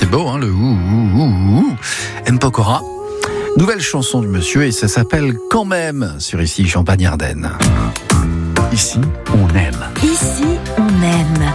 C'est beau, hein, le ouh. M. Pokora. Nouvelle chanson du monsieur et ça s'appelle Quand même sur Ici Champagne-Ardenne. Ici, on aime. Ici, on aime.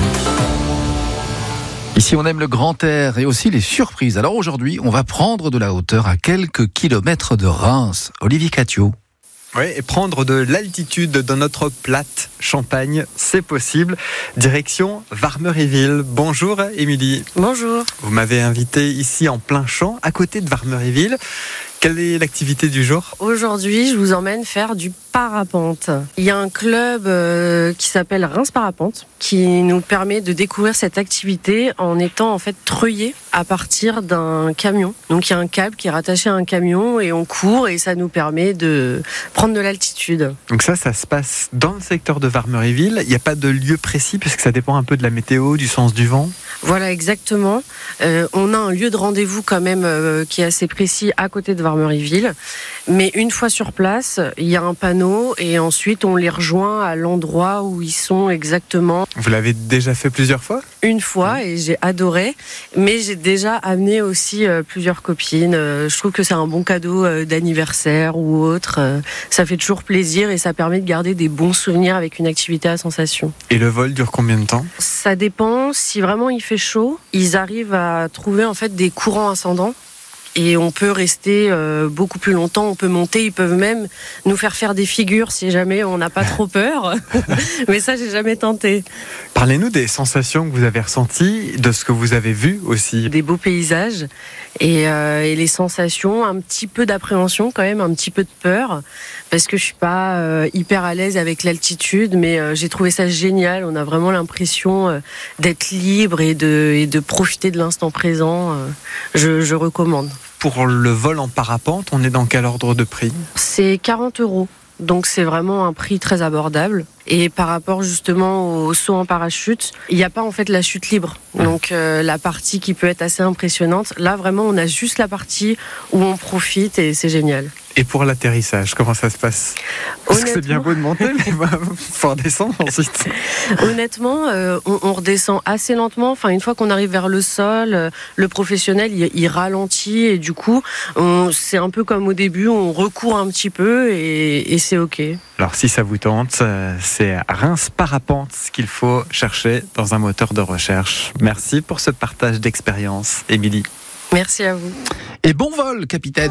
Ici, on aime le grand air et aussi les surprises. Alors aujourd'hui, on va prendre de la hauteur à quelques kilomètres de Reims. Olivier Catio. Oui, et prendre de l'altitude dans notre plate Champagne, c'est possible. Direction Varmeryville. Bonjour Émilie. Bonjour. Vous m'avez invité ici en plein champ, à côté de Varmeryville. Quelle est l'activité du jour ? Aujourd'hui, je vous emmène faire du parapente. Il y a un club qui s'appelle Reims Parapente qui nous permet de découvrir cette activité en étant en fait treuillé à partir d'un camion. Donc il y a un câble qui est rattaché à un camion et on court et ça nous permet de prendre de l'altitude. Donc ça se passe dans le secteur de Varmeryville. Il n'y a pas de lieu précis puisque ça dépend un peu de la météo, du sens du vent. Voilà, exactement. On a un lieu de rendez-vous quand même qui est assez précis à côté de Varmeryville. Mais une fois sur place, il y a un panneau et ensuite on les rejoint à l'endroit où ils sont exactement. Vous l'avez déjà fait plusieurs fois ? Une fois et j'ai adoré. Mais j'ai déjà amené aussi plusieurs copines. Je trouve que c'est un bon cadeau d'anniversaire ou autre. Ça fait toujours plaisir et ça permet de garder des bons souvenirs avec une activité à sensation. Et le vol dure combien de temps ? Ça dépend. Si vraiment il fait chaud, ils arrivent à trouver en fait des courants ascendants. Et on peut rester beaucoup plus longtemps, on peut monter, ils peuvent même nous faire des figures si jamais on n'a pas trop peur. Mais ça, j'ai jamais tenté. Parlez-nous des sensations que vous avez ressenties, de ce que vous avez vu aussi. Des beaux paysages et les sensations, un petit peu d'appréhension quand même, un petit peu de peur, parce que je suis pas hyper à l'aise avec l'altitude, mais j'ai trouvé ça génial. On a vraiment l'impression d'être libre et de profiter de l'instant présent. Je recommande. Pour le vol en parapente, on est dans quel ordre de prix ? C'est 40 €. Donc c'est vraiment un prix très abordable. Et par rapport justement au saut en parachute, il n'y a pas en fait la chute libre. Donc la partie qui peut être assez impressionnante, là vraiment on a juste la partie où on profite et c'est génial. Et pour l'atterrissage, comment ça se passe ? Parce que c'est bien beau de monter, mais il faut redescendre ensuite. Honnêtement, on redescend assez lentement. Enfin, une fois qu'on arrive vers le sol, le professionnel, il ralentit et du coup, c'est un peu comme au début, on recourt un petit peu et c'est OK. Alors si ça vous tente, c'est Reims Parapente ce qu'il faut chercher dans un moteur de recherche. Merci pour ce partage d'expérience, Émilie. Merci à vous. Et bon vol, capitaine.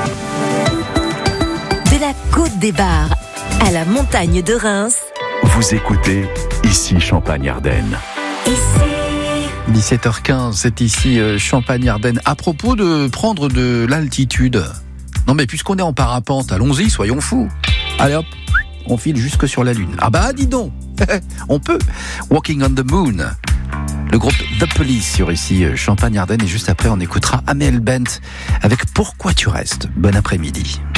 De la Côte des Bars à la montagne de Reims. Vous écoutez Ici Champagne-Ardenne. Ici 17h15, c'est ici Champagne-Ardenne. À propos de prendre de l'altitude. Non mais puisqu'on est en parapente, allons-y, soyons fous. Allez hop, on file jusque sur la Lune. Ah bah dis donc, on peut. Walking on the Moon. Le groupe The Police sur ici Champagne-Ardenne et juste après on écoutera Amel Bent avec Pourquoi tu restes. Bon après-midi.